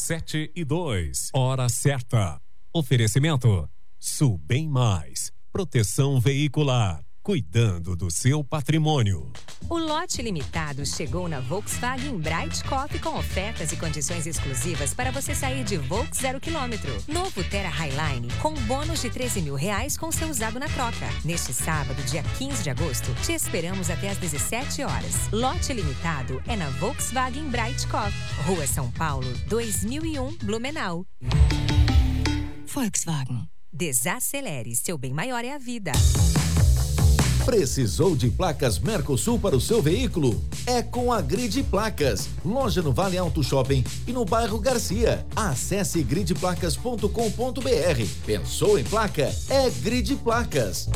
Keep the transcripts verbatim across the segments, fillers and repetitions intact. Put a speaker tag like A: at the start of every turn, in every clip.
A: sete e dois. Hora certa. Oferecimento Sul Bem Mais. Proteção veicular. Cuidando do seu patrimônio.
B: O lote limitado chegou na Volkswagen Bright Coffee com ofertas e condições exclusivas para você sair de Volks zero quilômetro. Novo Terra Highline com bônus de treze mil reais com seu usado na troca. Neste sábado, dia quinze de agosto, te esperamos até às dezessete horas. Lote limitado é na Volkswagen Bright Coffee, Rua São Paulo, dois mil e um, Blumenau. Volkswagen. Desacelere, seu bem maior é a vida.
C: Precisou de placas Mercosul para o seu veículo? É com a Grid Placas. Loja no Vale Alto Shopping e no bairro Garcia. Acesse grid placas ponto com ponto br. Pensou em placa? É Grid Placas.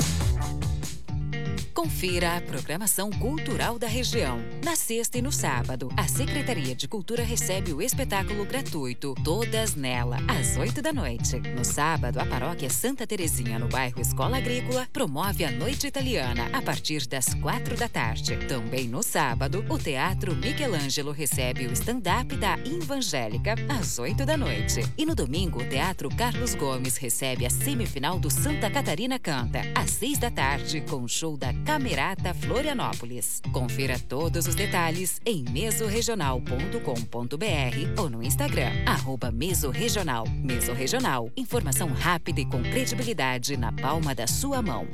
D: Confira a programação cultural da região. Na sexta e no sábado, a Secretaria de Cultura recebe o espetáculo gratuito Todas Nela, às oito da noite. No sábado, a paróquia Santa Terezinha, no bairro Escola Agrícola, promove a Noite Italiana, a partir das quatro da tarde. Também no sábado, o Teatro Michelangelo recebe o stand-up da Evangélica, às oito da noite. E no domingo, o Teatro Carlos Gomes recebe a semifinal do Santa Catarina Canta, às seis da tarde, com o show da Camerata Florianópolis. Confira todos os detalhes em mesorregional ponto com ponto br ou no Instagram, arroba mesorregional. Mesorregional, informação rápida e com credibilidade na palma da sua mão.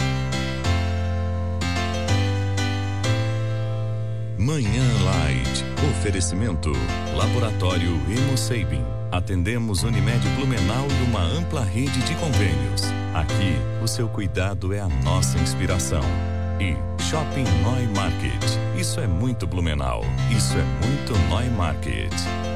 E: Manhã Light. Oferecimento. Laboratório Hemosabin. Atendemos Unimed Blumenau e uma ampla rede de convênios. Aqui, o seu cuidado é a nossa inspiração. E Shopping Neumarkt. Isso é muito Blumenau. Isso é muito Neumarkt.